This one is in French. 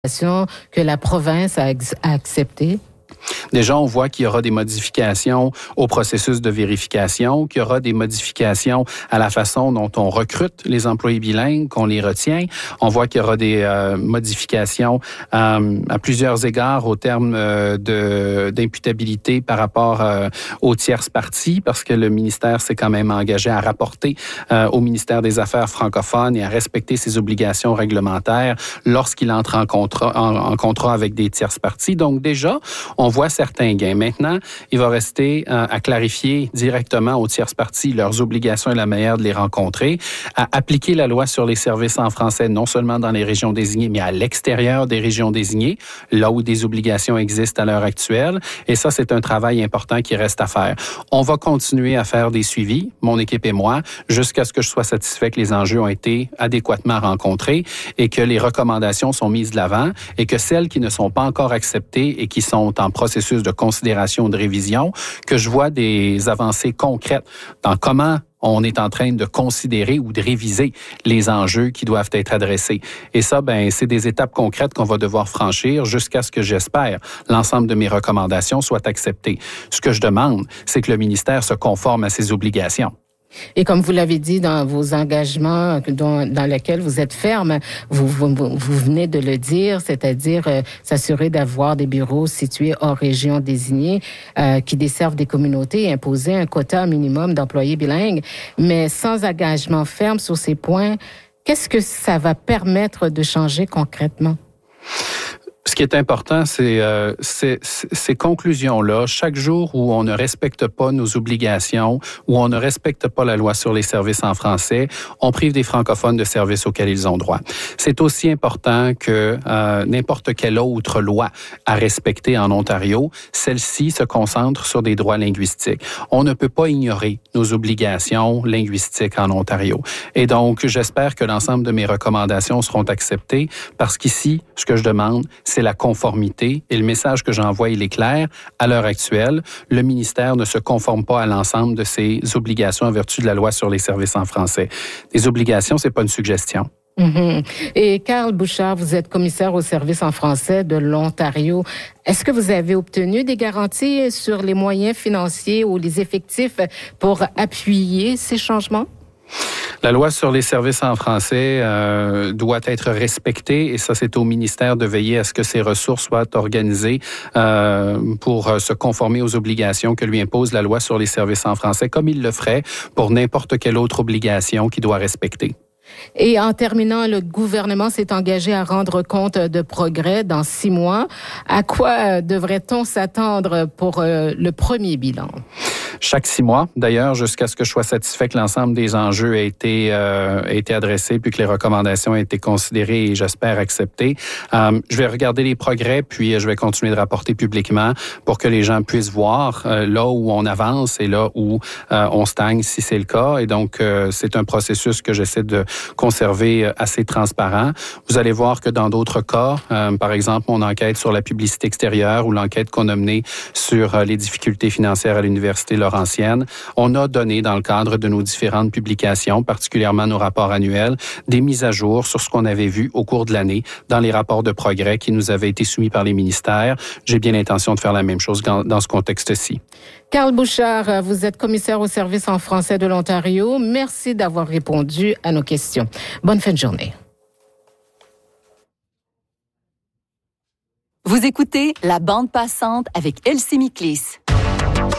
que la province a acceptées? Déjà, on voit qu'il y aura des modifications au processus de vérification, qu'il y aura des modifications à la façon dont on recrute les employés bilingues, qu'on les retient. On voit qu'il y aura des modifications à plusieurs égards au terme d'imputabilité par rapport aux tierces parties, parce que le ministère s'est quand même engagé à rapporter au ministère des Affaires francophones et à respecter ses obligations réglementaires lorsqu'il entre en contrat avec des tierces parties. Donc déjà, on voit certains gains. Maintenant, il va rester à clarifier directement aux tierces parties leurs obligations et la manière de les rencontrer, à appliquer la loi sur les services en français, non seulement dans les régions désignées, mais à l'extérieur des régions désignées, là où des obligations existent à l'heure actuelle. Et ça, c'est un travail important qui reste à faire. On va continuer à faire des suivis, mon équipe et moi, jusqu'à ce que je sois satisfait que les enjeux ont été adéquatement rencontrés et que les recommandations sont mises de l'avant et que celles qui ne sont pas encore acceptées et qui sont en processus de considération ou de révision, que je vois des avancées concrètes dans comment on est en train de considérer ou de réviser les enjeux qui doivent être adressés. Et ça, c'est des étapes concrètes qu'on va devoir franchir jusqu'à ce que, j'espère, l'ensemble de mes recommandations soient acceptées. Ce que je demande, c'est que le ministère se conforme à ses obligations. Et comme vous l'avez dit dans vos engagements dans lesquels vous êtes ferme, vous venez de le dire, c'est-à-dire s'assurer d'avoir des bureaux situés hors région désignée qui desservent des communautés et imposer un quota minimum d'employés bilingues. Mais sans engagement ferme sur ces points, qu'est-ce que ça va permettre de changer concrètement? Ce qui est important, c'est ces conclusions-là. Chaque jour où on ne respecte pas nos obligations, où on ne respecte pas la loi sur les services en français, on prive des francophones de services auxquels ils ont droit. C'est aussi important que n'importe quelle autre loi à respecter en Ontario, celle-ci se concentre sur des droits linguistiques. On ne peut pas ignorer nos obligations linguistiques en Ontario. Et donc, j'espère que l'ensemble de mes recommandations seront acceptées parce qu'ici, ce que je demande, c'est la conformité. Et le message que j'envoie, il est clair. À l'heure actuelle, le ministère ne se conforme pas à l'ensemble de ses obligations en vertu de la loi sur les services en français. Des obligations, c'est pas une suggestion. Mm-hmm. Et Carl Bouchard, vous êtes commissaire au service en français de l'Ontario. Est-ce que vous avez obtenu des garanties sur les moyens financiers ou les effectifs pour appuyer ces changements? La loi sur les services en français doit être respectée et ça, c'est au ministère de veiller à ce que ces ressources soient organisées pour se conformer aux obligations que lui impose la loi sur les services en français, comme il le ferait pour n'importe quelle autre obligation qu'il doit respecter. Et en terminant, le gouvernement s'est engagé à rendre compte de progrès dans 6 mois. À quoi devrait-on s'attendre pour le premier bilan? Chaque 6 mois, d'ailleurs, jusqu'à ce que je sois satisfait que l'ensemble des enjeux a été adressé, puis que les recommandations ont été considérées et j'espère acceptées. Je vais regarder les progrès, puis je vais continuer de rapporter publiquement pour que les gens puissent voir là où on avance et là où on stagne, si c'est le cas. Et donc, c'est un processus que j'essaie de conserver assez transparent. Vous allez voir que dans d'autres cas, par exemple, mon enquête sur la publicité extérieure ou l'enquête qu'on a menée sur les difficultés financières à l'Université Laurentienne, on a donné dans le cadre de nos différentes publications, particulièrement nos rapports annuels, des mises à jour sur ce qu'on avait vu au cours de l'année dans les rapports de progrès qui nous avaient été soumis par les ministères. J'ai bien l'intention de faire la même chose dans ce contexte-ci. Carl Bouchard, vous êtes commissaire au service en français de l'Ontario. Merci d'avoir répondu à nos questions. Bonne fin de journée. Vous écoutez La Bande passante avec Elsie Miklis.